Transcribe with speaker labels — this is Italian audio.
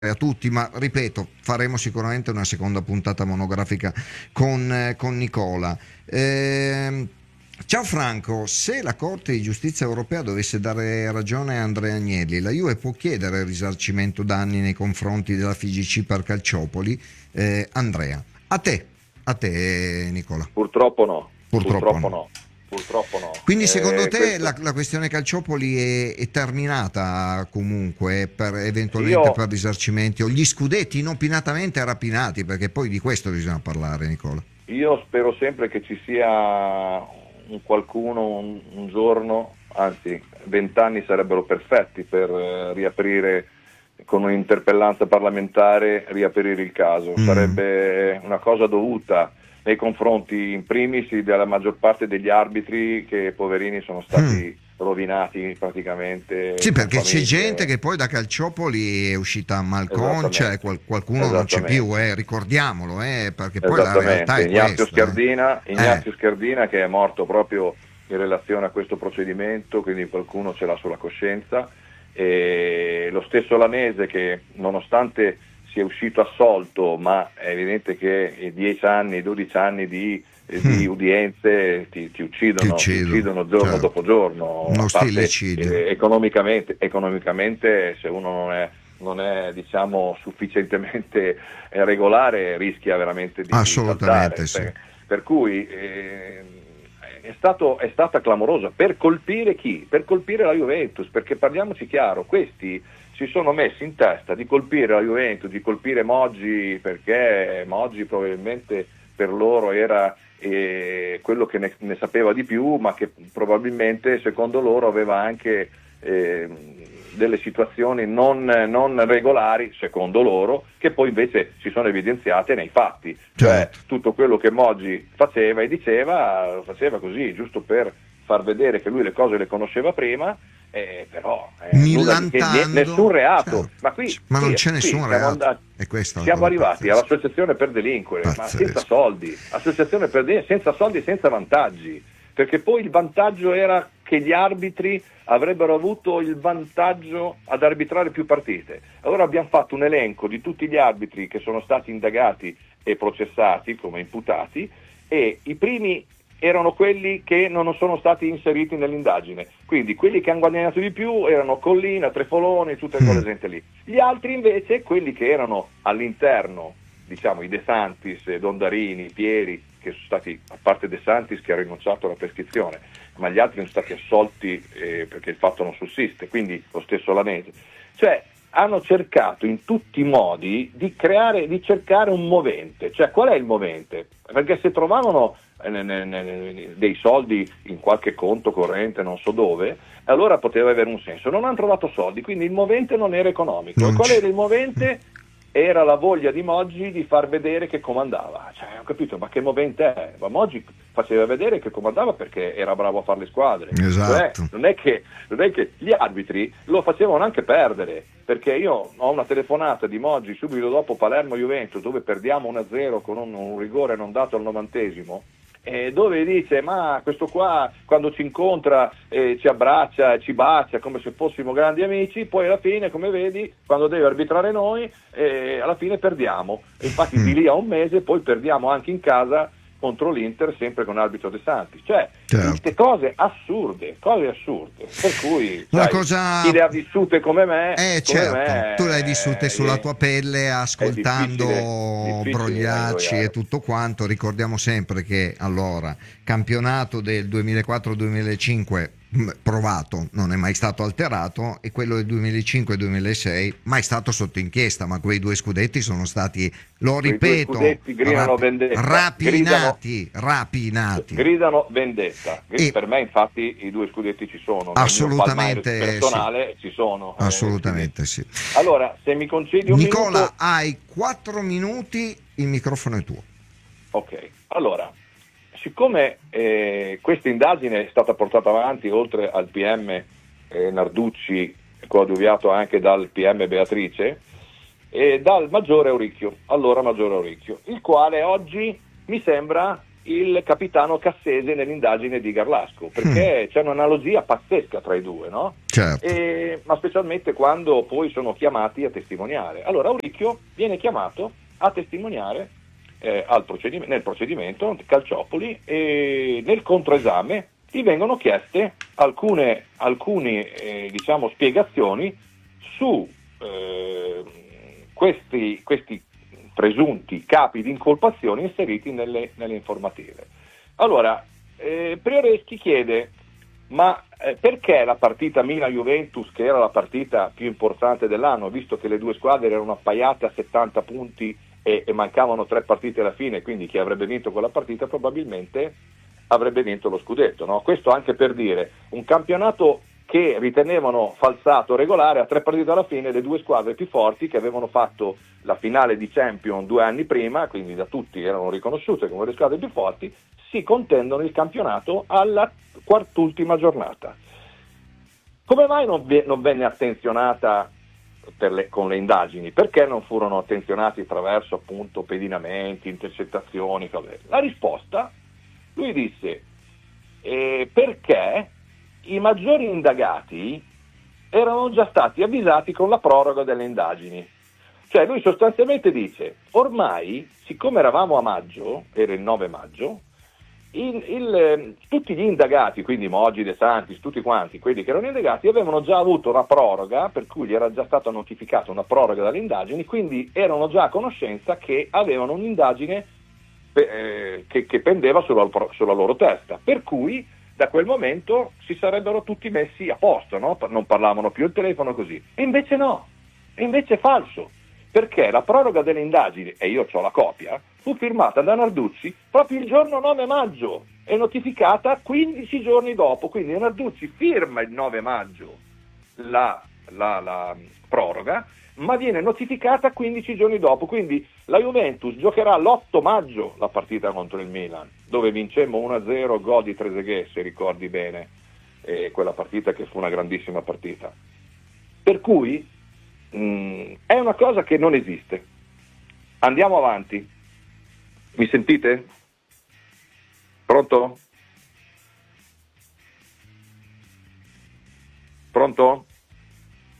Speaker 1: a tutti, ma ripeto, faremo sicuramente una seconda puntata monografica con Nicola. Ciao Franco, se la Corte di Giustizia europea dovesse dare ragione a Andrea Agnelli, la Juve può chiedere risarcimento danni nei confronti della FIGC per Calciopoli? Andrea, a te Nicola.
Speaker 2: Purtroppo no,
Speaker 1: Purtroppo no.
Speaker 2: no. Purtroppo no.
Speaker 1: Quindi secondo te
Speaker 2: Questo...
Speaker 1: la questione Calciopoli è terminata comunque per eventualmente per risarcimenti o gli scudetti inopinatamente rapinati, perché poi di questo bisogna parlare, Nicola.
Speaker 2: Io spero sempre che ci sia un qualcuno un giorno, anzi 20 anni sarebbero perfetti per riaprire con un'interpellanza parlamentare, riaprire il caso. Sarebbe una cosa dovuta nei confronti in primis della maggior parte degli arbitri che poverini sono stati rovinati praticamente.
Speaker 1: Sì, perché c'è gente che poi da Calciopoli è uscita a malconcia, qualcuno non c'è più, ricordiamolo, perché poi la realtà è
Speaker 2: Ignazio
Speaker 1: questa.
Speaker 2: Ignazio Scardina che è morto proprio in relazione a questo procedimento, quindi qualcuno ce l'ha sulla coscienza, e lo stesso Lanese che nonostante sia uscito assolto, ma è evidente che 10 anni, 12 anni di udienze ti uccidono giorno
Speaker 1: certo.
Speaker 2: dopo giorno.
Speaker 1: Uno stilicidio.
Speaker 2: Economicamente se uno non è diciamo sufficientemente regolare rischia veramente di
Speaker 1: assolutamente
Speaker 2: saltare.
Speaker 1: Sì.
Speaker 2: Per cui è stata clamorosa. Per colpire chi? Per colpire la Juventus, perché parliamoci chiaro, questi si sono messi in testa di colpire la Juventus, di colpire Moggi, perché Moggi probabilmente per loro era quello che ne sapeva di più, ma che probabilmente secondo loro aveva anche delle situazioni non regolari, secondo loro, che poi invece si sono evidenziate nei fatti. Cioè tutto quello che Moggi faceva e diceva, lo faceva così, giusto per far vedere che lui le cose le conosceva prima, però nessun reato.
Speaker 1: Certo. Ma qui, non c'è nessun reato.
Speaker 2: Siamo arrivati all'associazione per delinquere, ma senza soldi, associazione per delinquere senza soldi e senza vantaggi, perché poi il vantaggio era che gli arbitri avrebbero avuto il vantaggio ad arbitrare più partite. Allora abbiamo fatto un elenco di tutti gli arbitri che sono stati indagati e processati come imputati, e i primi erano quelli che non sono stati inseriti nell'indagine, quindi quelli che hanno guadagnato di più erano Collina, Trefoloni, tutte quelle gente lì. Gli altri invece, quelli che erano all'interno, diciamo i De Santis, Dondarini, Pieri, che sono stati, a parte De Santis che ha rinunciato alla prescrizione, ma gli altri sono stati assolti perché il fatto non sussiste, quindi lo stesso Lanese. Cioè hanno cercato in tutti i modi di cercare un movente. Cioè qual è il movente? Perché se trovavano dei soldi in qualche conto corrente non so dove, allora poteva avere un senso. Non hanno trovato soldi, quindi il movente non era economico. E qual era il movente? Era la voglia di Moggi di far vedere che comandava. Cioè, ho capito, ma che movente è? Ma Moggi faceva vedere che comandava perché era bravo a fare le squadre.
Speaker 1: Esatto.
Speaker 2: Cioè, non è che gli arbitri lo facevano anche perdere, perché io ho una telefonata di Moggi subito dopo Palermo-Juventus, dove perdiamo 1-0 con un rigore non dato al 90°, dove dice: ma questo qua quando ci incontra ci abbraccia, ci bacia come se fossimo grandi amici, poi alla fine, come vedi, quando deve arbitrare noi, alla fine perdiamo. E infatti di lì a un mese poi perdiamo anche in casa contro l'Inter, sempre con arbitro De Santis. Cioè queste cose assurde, per cui chi le ha vissute come me,
Speaker 1: tu le hai vissute sulla tua pelle ascoltando difficile Brogliacci e tutto quanto. Ricordiamo sempre che allora campionato del 2004-2005 provato, non è mai stato alterato, e quello del 2005-2006 mai stato sotto inchiesta, ma quei due scudetti sono stati, lo ripeto, rapinati.
Speaker 2: Gridano vendetta. Per me infatti i due scudetti ci sono,
Speaker 1: assolutamente
Speaker 2: personale ci sono.
Speaker 1: Assolutamente sì.
Speaker 2: Allora, se mi concedi un
Speaker 1: Nicola,
Speaker 2: minuto,
Speaker 1: hai 4 minuti, il microfono è tuo.
Speaker 2: Ok, allora, siccome questa indagine è stata portata avanti oltre al PM Narducci, coadiuviato anche dal PM Beatrice, e dal Maggiore Auricchio, il quale oggi mi sembra il capitano Cassese nell'indagine di Garlasco, perché c'è un'analogia pazzesca tra i due, no?
Speaker 1: Certo.
Speaker 2: Ma specialmente quando poi sono chiamati a testimoniare. Allora Auricchio viene chiamato a testimoniare nel procedimento Calciopoli, e nel controesame gli vengono chieste alcune diciamo spiegazioni su questi presunti capi di incolpazione inseriti nelle informative. Allora, Prioreschi chiede: ma perché la partita Milan-Juventus, che era la partita più importante dell'anno, visto che le due squadre erano appaiate a 70 punti e mancavano 3 partite alla fine, quindi chi avrebbe vinto quella partita probabilmente avrebbe vinto lo scudetto, no? Questo anche per dire, un campionato che ritenevano falsato regolare, a 3 partite alla fine le due squadre più forti, che avevano fatto la finale di Champions 2 anni prima, quindi da tutti erano riconosciute come le squadre più forti, si contendono il campionato alla quart'ultima giornata. Come mai non venne attenzionata con le indagini? Perché non furono attenzionati attraverso appunto pedinamenti, intercettazioni? La risposta, lui disse, perché i maggiori indagati erano già stati avvisati con la proroga delle indagini. Cioè lui sostanzialmente dice: ormai, siccome eravamo a maggio, era il 9 maggio, tutti gli indagati, quindi Moggi, De Santis, tutti quanti quelli che erano indagati, avevano già avuto una proroga, per cui gli era già stata notificata una proroga dalle indagini, quindi erano già a conoscenza che avevano un'indagine che pendeva sulla loro testa, per cui da quel momento si sarebbero tutti messi a posto, no? Non parlavano più al telefono, così. E invece no, e invece è falso, perché la proroga delle indagini, e io ho la copia, fu firmata da Narducci proprio il giorno 9 maggio e notificata 15 giorni dopo. Quindi Narducci firma il 9 maggio la proroga, ma viene notificata 15 giorni dopo. Quindi la Juventus giocherà l'8 maggio la partita contro il Milan, dove vincemmo 1-0, gol di Trezeguet, se ricordi bene, quella partita che fu una grandissima partita. Per cui è una cosa che non esiste. Andiamo avanti. Mi sentite? Pronto? Pronto?